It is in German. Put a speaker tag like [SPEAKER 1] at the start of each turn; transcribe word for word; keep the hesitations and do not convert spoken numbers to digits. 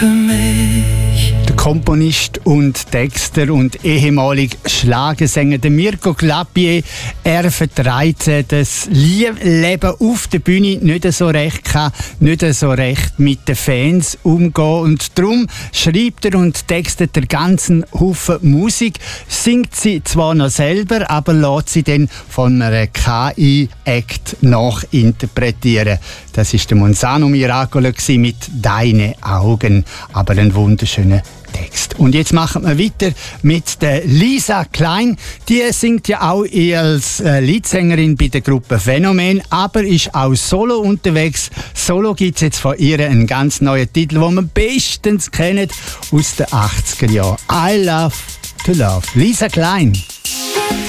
[SPEAKER 1] für mich.
[SPEAKER 2] Der Komponist und Texter und ehemalige Schlagersänger der Mirko Clapier, er vertreibt das Leben auf der Bühne nicht so recht, kann nicht so recht mit den Fans umgehen und darum schreibt er und textet der ganzen Haufen Musik, singt sie zwar noch selber, aber lässt sie dann von einer K I-Act nachinterpretieren. Das ist der Monsanto Miracolo mit «Deine Augen», aber ein wunderschöner Text. Und jetzt machen wir weiter mit der Lisa Klein. Die singt ja auch als äh, Leadsängerin bei der Gruppe Phänomen, aber ist auch solo unterwegs. Solo gibt es jetzt von ihr einen ganz neuen Titel, den man bestens kennt aus den achtziger Jahren. I Love to Love. Lisa Klein.